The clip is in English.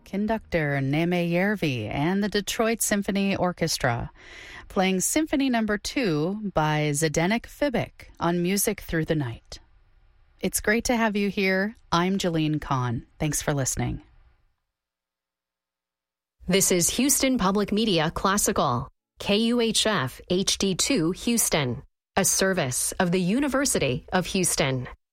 conductor Neme Järvi and the Detroit Symphony Orchestra, playing Symphony No. 2 by Zdeněk Fibik on Music Through the Night. It's great to have you here. I'm Jeline Kahn. Thanks for listening. This is Houston Public Media Classical, KUHF HD2 Houston, a service of the University of Houston.